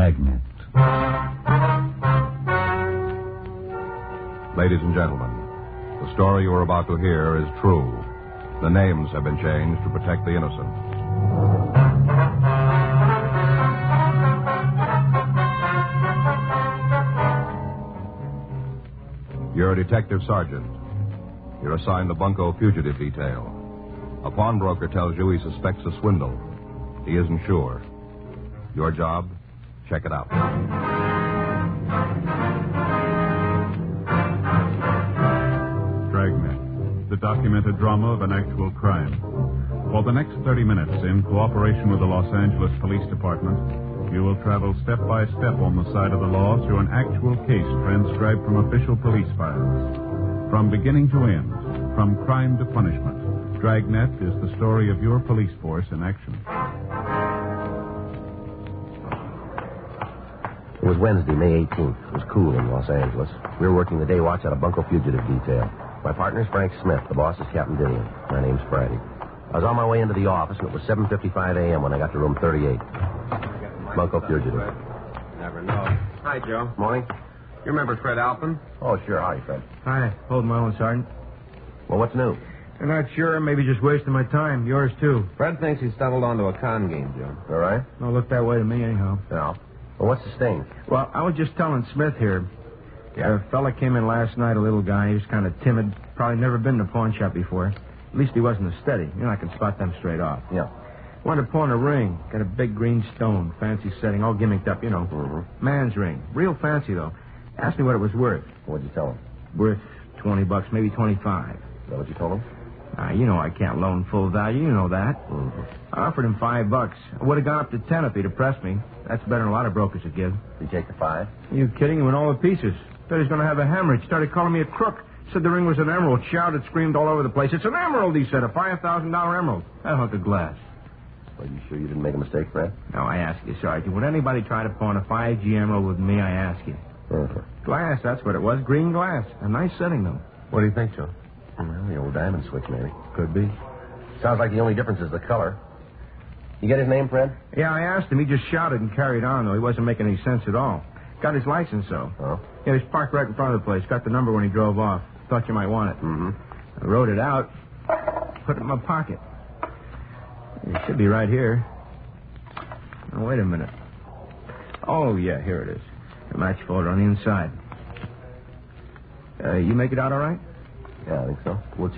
Dragnet. Ladies and gentlemen, the story you are about to hear is true. The names have been changed to protect the innocent. You're a detective sergeant. You're assigned the Bunko fugitive detail. A pawnbroker tells you he suspects a swindle. He isn't sure. Your job? Check it out. Dragnet, the documented drama of an actual crime. For the next 30 minutes, in cooperation with the Los Angeles Police Department, you will travel step by step on the side of the law through an actual case transcribed from official police files. From beginning to end, from crime to punishment, Dragnet is the story of your police force in action. It was Wednesday, May 18th. It was cool in Los Angeles. We were working the day watch out of Bunko Fugitive Detail. My partner's Frank Smith. The boss is Captain Didion. My name's Friday. I was on my way into the office, and it was 7:55 a.m. when I got to room 38. Bunko Fugitive. Never know. Hi, Joe. Morning. You remember Fred Alpin? Oh, sure. Hi, Fred. Hi. Holding my own, Sergeant. Well, what's new? I'm not sure. Maybe just wasting my time. Yours, too. Fred thinks he stumbled onto a con game, Joe. All right? Don't look that way to me, anyhow. No. Well, what's the sting? Well, I was just telling Smith here. A fella came in last night, a little guy. He was kind of timid. Probably never been in a pawn shop before. At least he wasn't a steady. You know, I can spot them straight off. Yeah. Wanted to pawn a ring. Got a big green stone. Fancy setting. All gimmicked up, you know. Mm-hmm. Man's ring. Real fancy, though. Asked me what it was worth. What'd you tell him? Worth $20, maybe 25. Is that what you told him? You know I can't loan full value. You know that. Mm-hmm. I offered him $5. I would have gone up to 10 if he'd have pressed me. That's better than a lot of brokers would give. Did you take the 5? Are you kidding? He went all to pieces. Thought he was going to have a hemorrhage. Started calling me a crook. Said the ring was an emerald. Shouted, screamed all over the place. It's an emerald, he said. A $5,000 emerald. That hunk of glass. Are you sure you didn't make a mistake, Fred? No, I ask you, Sergeant. Would anybody try to pawn a 5G emerald with me? I ask you. Mm-hmm. Glass, that's what it was. Green glass. A nice setting, though. What do you think, Joe? Well, the old diamond switch, maybe. Could be. Sounds like the only difference is the color. You get his name, Fred? Yeah, I asked him. He just shouted and carried on, though. He wasn't making any sense at all. Got his license, though. Oh? Yeah, he's parked right in front of the place. Got the number when he drove off. Thought you might want it. Mm-hmm. I wrote it out. Put it in my pocket. It should be right here. Oh, wait a minute. Oh, yeah, here it is. The match folder on the inside. You make it out all right? Yeah, I think so. We'll